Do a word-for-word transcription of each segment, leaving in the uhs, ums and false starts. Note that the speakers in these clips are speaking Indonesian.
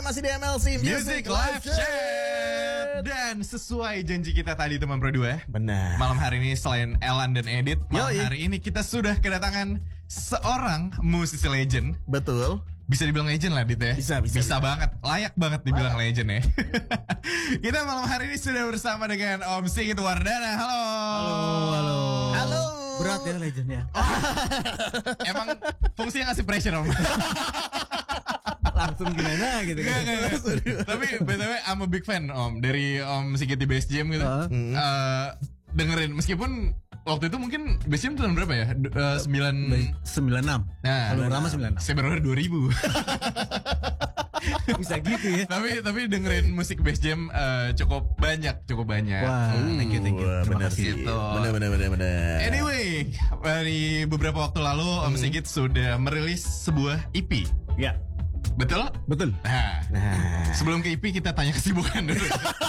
masih di M L C Music, Music Live Chat. Dan sesuai janji kita tadi teman berdua, benar. malam hari ini selain Elan dan Edit, malam Yoi. hari ini kita sudah kedatangan seorang musisi legend. Betul. Bisa dibilang legend lah, Dit ya. Bisa, bisa, bisa. banget. Layak banget dibilang legend ya. Kita malam hari ini sudah bersama dengan Om Sigit Wardana. Halo. Halo, halo. Halo. Berat ya legendnya. Emang fungsinya ngasih pressure, Om. Langsung gimana gitu Gak, kan. gak, gak. Tapi B T W I'm a big fan, Om. Dari Om Sigit di Bass Jam gitu. Uh. Eh, dengerin, meskipun waktu itu mungkin Bass Jam tahun berapa ya? D- eh, sembilan sembilan enam. Nah, Kalau lama sembilan enam. saya baru dua ribu. Bisa gitu ya. tapi tapi dengerin musik Bass Jam eh, cukup banyak, cukup banyak. Wah, thank you, thank you. Wah, Terima benar kasih. sih. Gitu. Benar, benar, benar, benar. Anyway, dari beberapa waktu lalu Om Sigit sudah merilis sebuah E P. Ya, Betul? betul. Nah, Nah, sebelum ke E P kita tanya kesibukan dulu.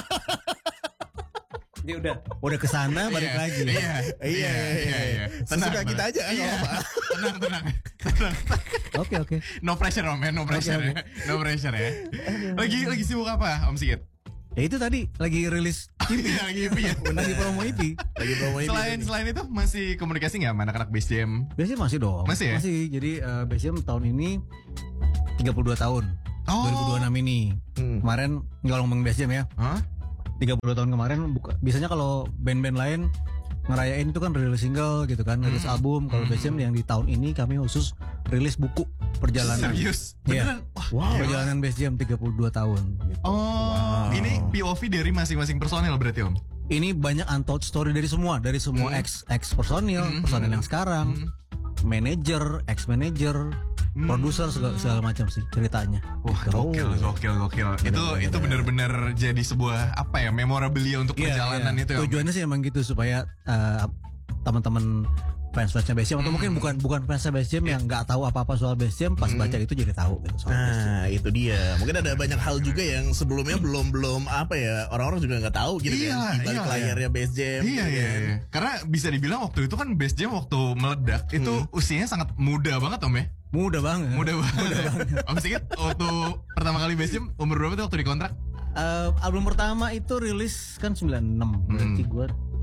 Dia udah udah kesana balik Iya, lagi. Iya, iya, iya, iya. Sesuka kita aja, nggak Iya. apa-apa. Tenang, tenang, tenang. Oke, oke. No pressure, Om ya, no pressure Oke, ya, no pressure ya. Lagi lagi sibuk apa, Om Sigit? Ya itu tadi lagi rilis E P. Iya, lagi E P ya. Lagi promo E P. lagi promo ini. Selain selain itu masih komunikasi nggak sama anak-anak Bass Jam? Biasanya masih dong. Masih ya? Masih. Jadi uh, Bass Jam tahun ini tiga puluh dua tahun. Oh. dua ribu dua puluh enam ini. Hmm. Kemarin kalau ngomong Bass Jam ya. Hah? tiga puluh tahun kemarin buka, biasanya kalau band-band lain ngerayain itu kan rilis single gitu kan, rilis Hmm. album. Kalau Hmm. Bass Jam yang di tahun ini kami khusus rilis buku perjalanan. Serius? Iya. Beneran? Wah, Wow, gila. perjalanan Bass Jam tiga puluh dua tahun gitu. Oh, ini P O V dari masing-masing personel berarti, Om? Ini banyak untold story dari semua, dari semua Hmm. ex ex personil, Hmm. personil yang sekarang, Hmm. manager, ex manager, Hmm. produser segala, segala macam sih ceritanya. Wah, Gitu. gokil, gokil, gokil. Itu itu benar-benar jadi sebuah apa ya, memorabilia untuk Iya, perjalanan iya. itu ya. Om? Tujuannya sih emang gitu supaya uh, teman-teman fans-fansnya Bass Jam atau Hmm. mungkin bukan bukan fansnya Bass Jam yang nggak tahu apa-apa soal Bass Jam pas Hmm. baca itu jadi tahu gitu soal Bass Jam. Nah, itu dia. Mungkin ada banyak hal juga yang sebelumnya belum belum apa ya, orang-orang juga nggak tahu gitu Iya, kan. Di balik iya. layarnya Bass Jam. Iya, gitu iya, kan. iya. Karena bisa dibilang waktu itu kan Bass Jam waktu meledak itu usianya sangat muda banget, Om ya. Mudah banget. Muda banget. Om Sigit waktu pertama kali Bass Jam umur berapa tuh waktu dikontrak? Eh, album pertama itu rilis kan sembilan puluh enam. Berarti Hmm. gue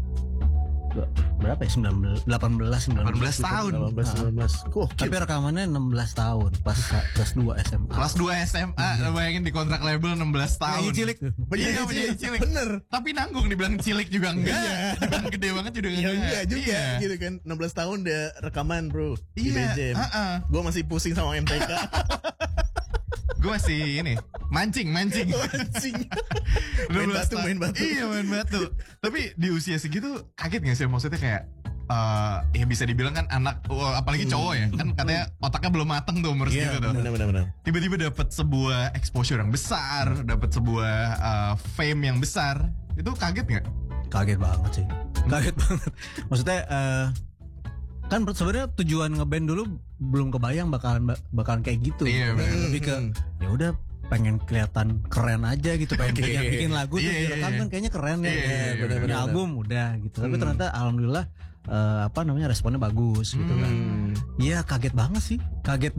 berapa ya? sembilan belas, delapan belas, sembilan belas, delapan belas tahun. delapan belas, sembilan belas. Kok Tapi rekamannya enam belas tahun pas kelas dua S M A. Kelas dua S M A, bayangin di kontrak label enam belas tahun. Penyanyi cilik. Iya, penyanyi cilik. Bener. Tapi nanggung, dibilang cilik juga enggak. Dibilang gede banget juga Iya enggak. enggak juga Iya. gitu kan. enam belas tahun udah rekaman, Bro. Di Iya, Bass Jam. uh-uh. Gue masih pusing sama M T K. Gue masih ini mancing, mancing. Anjing. enam Main belas batu, tahun. main batu. Iya, main batu. Tapi di usia segitu kaget gak sih? Maksudnya kayak eh ya bisa dibilang kan anak, wah, apalagi cowok ya, kan katanya otaknya belum matang tuh umur Iya, segitu tuh. benar benar benar. Tiba-tiba dapat sebuah exposure yang besar, dapat sebuah eh, fame yang besar. Itu kaget nggak? Kaget banget sih. Kaget banget. Maksudnya eh kan sebenarnya tujuan ngeband dulu belum kebayang bakalan bakalan kayak gitu. Iya, bener. Lebih ke ya udah pengen kelihatan keren aja gitu, pengen Oke. bikin, bikin lagu Iya, tuh iya, direkam iya. kan kayaknya keren ya. Iya, iya, iya, Punya bener-bener. album udah gitu. Tapi Hmm. ternyata alhamdulillah eh, apa namanya responnya bagus gitu kan. Hmm. Iya kaget banget sih. Kaget